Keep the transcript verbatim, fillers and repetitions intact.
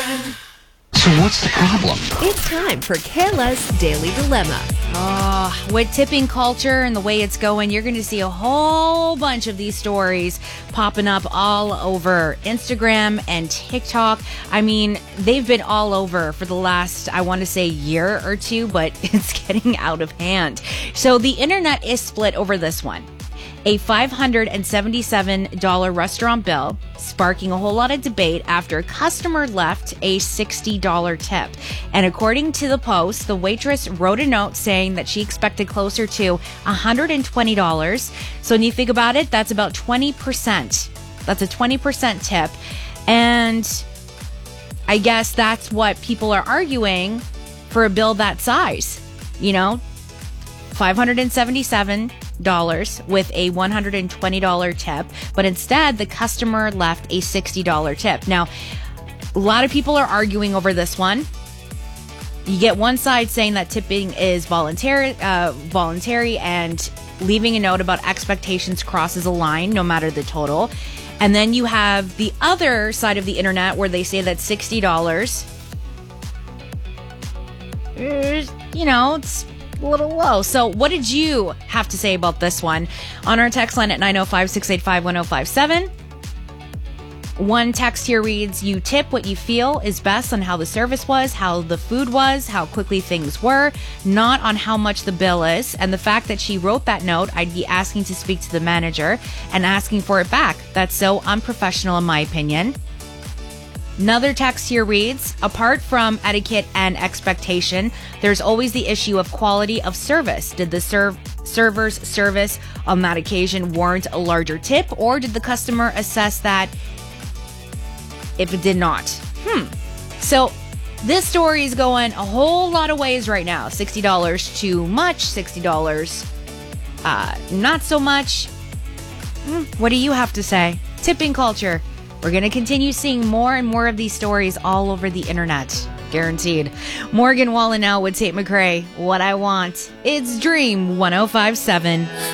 So what's the problem? It's time for Kayla's Daily Dilemma. Oh, with tipping culture and the way it's going, you're going to see a whole bunch of these stories popping up all over Instagram and TikTok. I mean, they've been all over for the last, I want to say, year or two, but it's getting out of hand. So the internet is split over this one. A five hundred seventy-seven dollars restaurant bill, sparking a whole lot of debate after a customer left a sixty dollars tip. And according to the Post, the waitress wrote a note saying that she expected closer to one hundred twenty dollars. So when you think about it, that's about twenty percent. That's a twenty percent tip. And I guess that's what people are arguing for a bill that size. You know, five hundred seventy-seven dollars with a one hundred twenty dollars tip, but instead the customer left a sixty dollars tip. Now, a lot of people are arguing over this one. You get one side saying that tipping is voluntary, uh, voluntary, and leaving a note about expectations crosses a line, no matter the total. And then you have the other side of the internet where they say that sixty dollars is, you know, it's a little low. So what did you have to say about this one? On our text line at nine oh five, six eight five, one oh five seven. One text here reads, you tip what you feel is best on how the service was, how the food was, how quickly things were, not on how much the bill is. And the fact that she wrote that note, I'd be asking to speak to the manager and asking for it back. That's so unprofessional in my opinion. Another text here reads, apart from etiquette and expectation, there's always the issue of quality of service. Did the serve server's service on that occasion warrant a larger tip, or did the customer assess that if it did not? Hmm. So this story is going a whole lot of ways right now. sixty dollars too much, sixty dollars uh, not so much. Hmm. What do you have to say? Tipping culture. We're going to continue seeing more and more of these stories all over the internet. Guaranteed. Morgan Wallen now with Tate McRae. What I Want. It's Dream one oh five seven.